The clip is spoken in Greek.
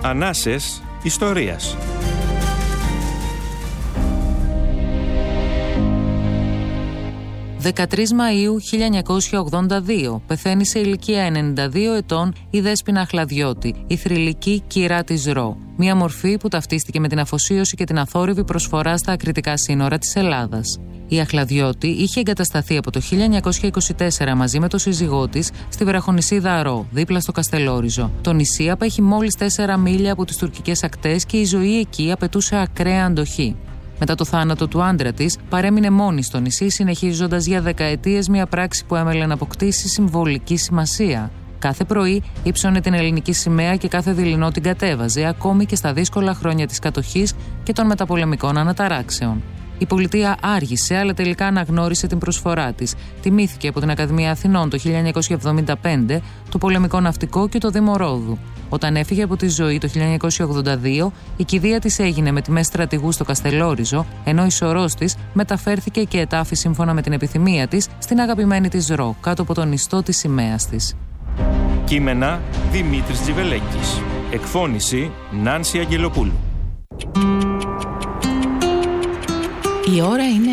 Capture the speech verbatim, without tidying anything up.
Ανάσες ιστορίας. δεκατρείς Μαΐου χίλια εννιακόσια ογδόντα δύο πεθαίνει σε ηλικία ενενήντα δύο ετών η Δέσποινα Αχλαδιώτη, η θρυλική κυρά της Ρο. Μια μορφή που ταυτίστηκε με την αφοσίωση και την αθόρυβη προσφορά στα ακριτικά σύνορα της Ελλάδας. Η Αχλαδιώτη είχε εγκατασταθεί από το χίλια εννιακόσια είκοσι τέσσερα μαζί με τον σύζυγό της στη βραχονησίδα Ρο, δίπλα στο Καστελόριζο. Το νησί απέχει μόλις τέσσερα μίλια από τις τουρκικές ακτές και η ζωή εκεί απαιτούσε ακραία αντοχή. Μετά το θάνατο του άντρα της, παρέμεινε μόνη στο νησί, συνεχίζοντας για δεκαετίες μια πράξη που έμελε να αποκτήσει συμβολική σημασία. Κάθε πρωί ύψωνε την ελληνική σημαία και κάθε δειλινό την κατέβαζε, ακόμη και στα δύσκολα χρόνια της κατοχής και των μεταπολεμικών αναταράξεων. Η πολιτεία άργησε, αλλά τελικά αναγνώρισε την προσφορά της. Τιμήθηκε από την Ακαδημία Αθηνών το χίλια εννιακόσια εβδομήντα πέντε, το Πολεμικό Ναυτικό και το Δήμο Ρόδου. Όταν έφυγε από τη ζωή το χίλια εννιακόσια ογδόντα δύο, η κηδεία της έγινε με τιμές στρατηγού στο Καστελόριζο, ενώ η σωρός της μεταφέρθηκε και ετάφη σύμφωνα με την επιθυμία της στην αγαπημένη της Ρο, κάτω από τον ιστό της σημαίας της. Κείμενα Δημήτρης Τζιβελέκης. Εκφώνηση Νάνση Αγγελοπούλου. Η ώρα είναι